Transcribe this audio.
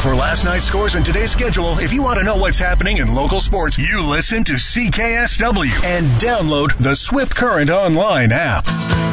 For last night's scores and today's schedule, if you want to know what's happening in local sports, you listen to CKSW and download the Swift Current online app.